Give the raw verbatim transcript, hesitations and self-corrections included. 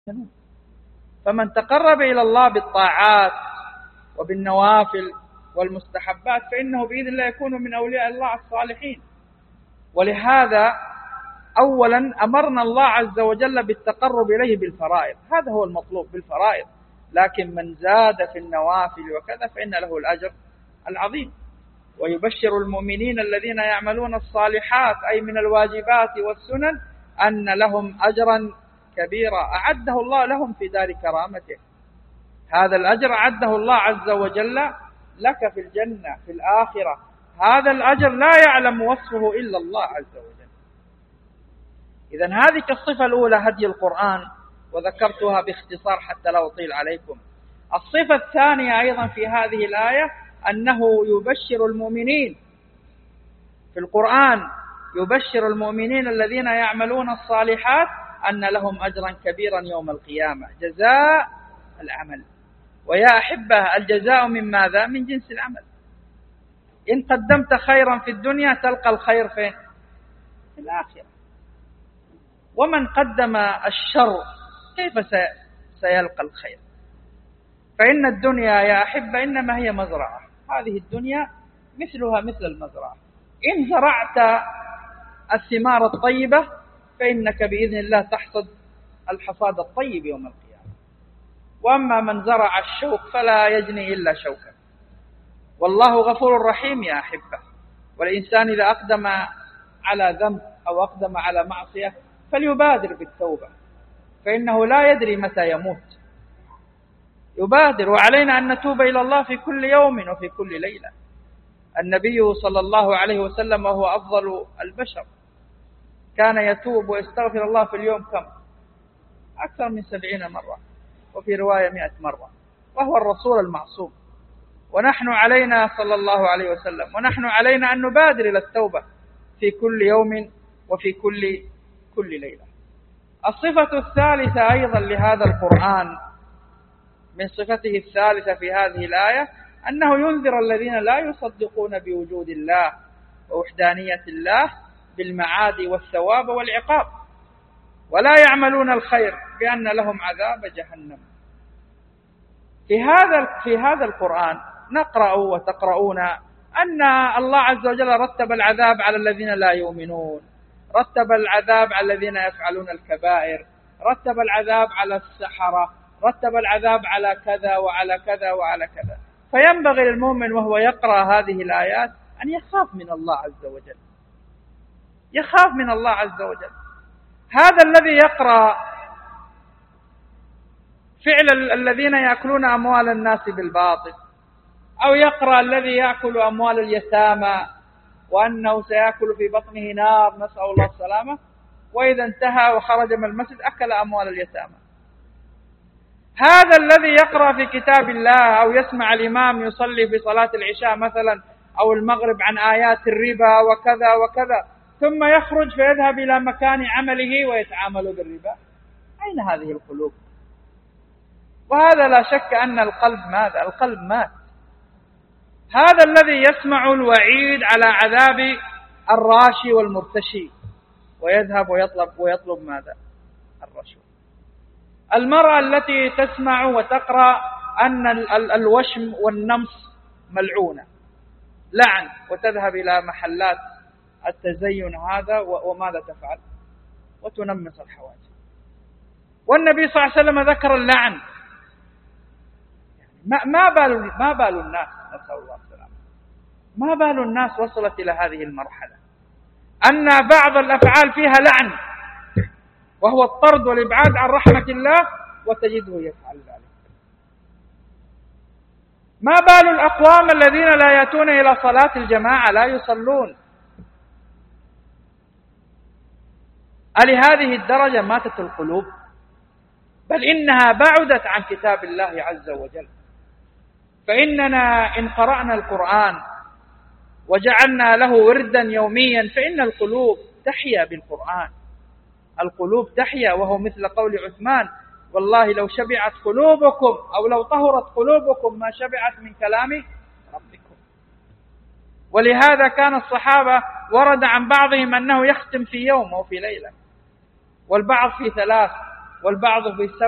فمن تقرب إلى الله بالطاعات وبالنوافل والمستحبات فإنه بإذن الله يكون من أولياء الله الصالحين. ولهذا أولا أمرنا الله عز وجل بالتقرب إليه بالفرائض، هذا هو المطلوب بالفرائض، لكن من زاد في النوافل وكذا فإن له الأجر العظيم. ويبشر المؤمنين الذين يعملون الصالحات أي من الواجبات والسنن أن لهم أجرا كبيرا أعده الله لهم في دار كرامته. هذا الأجر أعده الله عز وجل لك في الجنة في الآخرة، هذا الأجر لا يعلم وصفه إلا الله عز وجل. إذن هذه الصفة الأولى هدي القرآن، وذكرتها باختصار حتى لا أطيل عليكم. الصفة الثانية أيضا في هذه الآية أنه يبشر المؤمنين في القرآن، يبشر المؤمنين الذين يعملون الصالحات أن لهم أجرا كبيرا يوم القيامة، جزاء العمل. ويا أحبة الجزاء من ماذا؟ من جنس العمل. إن قدمت خيرا في الدنيا تلقى الخير فين؟ في الآخرة. ومن قدم الشر كيف سيلقى الخير؟ فإن الدنيا يا أحبة إنما هي مزرعة، هذه الدنيا مثلها مثل المزرعة، إن زرعت الثمار الطيبة فإنك بإذن الله تحصد الحصاد الطيب يوم القيامة. وأما من زرع الشوك فلا يجني إلا شوكا. والله غفور رحيم يا أحبة. والإنسان إذا أقدم على ذنب أو أقدم على معصية فليبادر بالتوبة، فإنه لا يدري متى يموت. يبادر، وعلينا أن نتوب إلى الله في كل يوم وفي كل ليلة. النبي صلى الله عليه وسلم وهو أفضل البشر كان يتوب ويستغفر الله في اليوم كم؟ أكثر من سبعين مرة، وفي رواية مئة مرة، وهو الرسول المعصوم. ونحن علينا صلى الله عليه وسلم ونحن علينا أن نبادر إلى التوبة في كل يوم وفي كل كل ليلة. الصفة الثالثة أيضا لهذا القرآن من صفته الثالثة في هذه الآية أنه ينذر الذين لا يصدقون بوجود الله ووحدانية الله بالمعاد والثواب والعقاب، ولا يعملون الخير بأن لهم عذاب جهنم. في هذا في هذا القرآن نقرأ وتقرؤون أن الله عز وجل رتب العذاب على الذين لا يؤمنون، رتب العذاب على الذين يفعلون الكبائر، رتب العذاب على السحرة، رتب العذاب على كذا وعلى كذا وعلى كذا. فينبغي للمؤمن وهو يقرأ هذه الآيات أن يخاف من الله عز وجل، يخاف من الله عز وجل. هذا الذي يقرأ فعل الذين يأكلون أموال الناس بالباطل، أو يقرأ الذي يأكل أموال اليتامى وأنه سيأكل في بطنه نار نسأل الله السلامة، وإذا انتهى وخرج من المسجد أكل أموال اليتامى. هذا الذي يقرأ في كتاب الله أو يسمع الإمام يصلي في صلاة العشاء مثلا أو المغرب عن آيات الربا وكذا وكذا، ثم يخرج فيذهب إلى مكان عمله ويتعامل بالربا، أين هذه القلوب؟ وهذا لا شك أن القلب ماذا؟ القلب مات. هذا الذي يسمع الوعيد على عذاب الراشي والمرتشي ويذهب ويطلب ويطلب ماذا؟ الرشوة. المرأة التي تسمع وتقرأ أن الوشم والنمص ملعونة لعن، وتذهب إلى محلات التزين هذا وماذا تفعل؟ وتنمص الحواجب. والنبي صلى الله عليه وسلم ذكر اللعن. ما ما بال ما بال الناس، نسأل الله السلامة، ما بال الناس وصلت إلى هذه المرحلة أن بعض الأفعال فيها لعن وهو الطرد والإبعاد عن رحمة الله، وتجده يفعل ذلك. ما بال الأقوام الذين لا يأتون إلى صلاة الجماعة، لا يصلون. ألهذه الدرجة ماتت القلوب؟ بل إنها بعدت عن كتاب الله عز وجل. فإننا إن قرأنا القرآن وجعلنا له وردا يوميا فإن القلوب تحيا بالقرآن، القلوب تحيا. وهو مثل قول عثمان: والله لو شبعت قلوبكم أو لو طهرت قلوبكم ما شبعت من كلام ربكم. ولهذا كان الصحابة ورد عن بعضهم أنه يختم في يوم أو في ليلة، والبعض في ثلاث، والبعض في سبع.